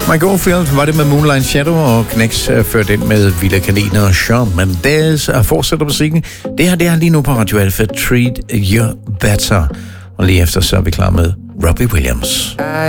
Mike Oldfield var det med Moonlight Shadow, og Knæks førte ind med Vilde Kaniner og Shawn Mendes fortsætter musikken. Det er lige nu på Radio Alpha, Treat You Better. Og lige efter så er vi klar med Robbie Williams.